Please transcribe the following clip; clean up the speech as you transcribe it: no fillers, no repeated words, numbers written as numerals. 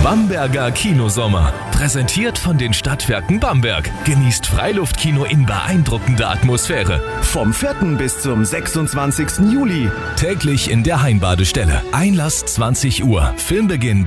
Bamberger Kinosommer. Präsentiert von den Stadtwerken Bamberg. Genießt Freiluftkino in beeindruckender Atmosphäre. Vom 4. bis zum 26. Juli. Täglich in der Heimbadestelle. Einlass 20 Uhr. Filmbeginn